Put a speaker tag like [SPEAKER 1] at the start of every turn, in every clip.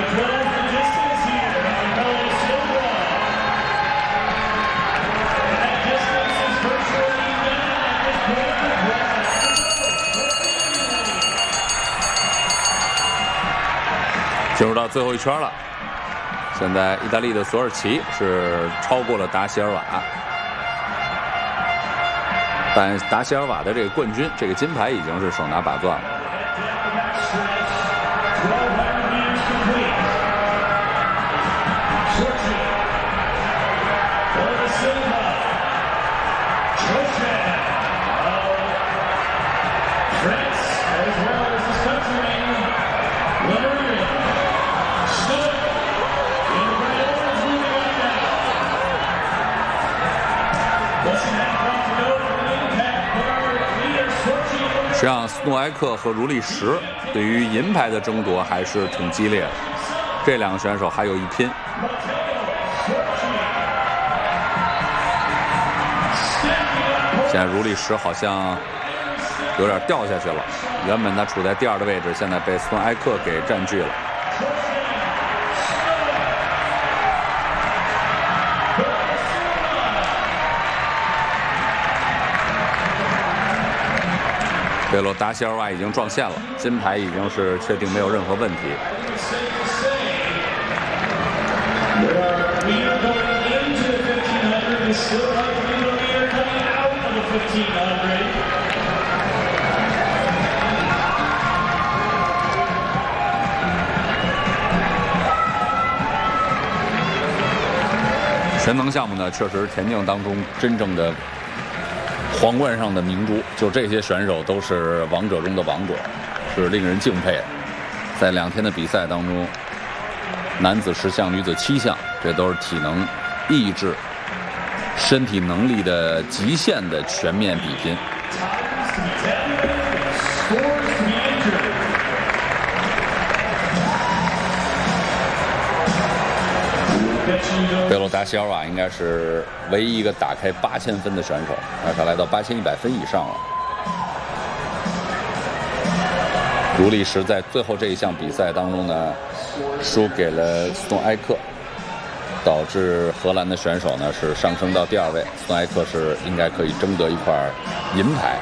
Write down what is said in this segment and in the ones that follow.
[SPEAKER 1] 进入到最后一圈了，现在意大利的索尔齐是超过了达席尔瓦，但达席尔瓦的这个冠军，这个金牌已经是手拿把攥了。实际上，斯诺埃克和如利什对于银牌的争夺还是挺激烈的，这两个选手还有一拼。现在如利什好像有点掉下去了，原本他处在第二的位置，现在被斯诺埃克给占据了。贝洛达席尔瓦已经撞线了，金牌已经是确定，没有任何问题。全能项目呢，确实田径当中真正的皇冠上的明珠，就这些选手都是王者中的王者，是令人敬佩的。在2天的比赛当中，男子10项，女子7项，这都是体能、意志、身体能力的极限的全面比拼。贝洛达席尔瓦应该是唯一一个打开8000分的选手，而他来到8100分以上了。如利什在最后这一项比赛当中呢，输给了斯诺埃克，导致荷兰的选手呢是上升到第2位，斯诺埃克是应该可以争得一块银牌。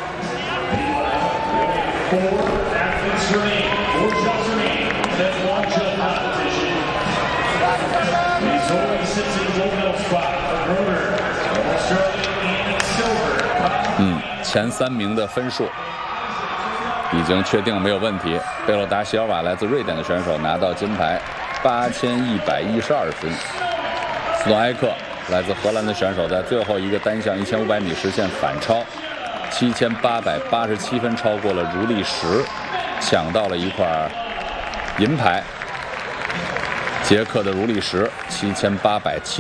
[SPEAKER 1] 前3名的分数已经确定没有问题。贝洛达席尔瓦来自瑞典的选手拿到金牌，8112分。斯诺埃克来自荷兰的选手在最后一个单项1500米实现反超，7887分，超过了如利什，抢到了一块银牌。捷克的如利什7870。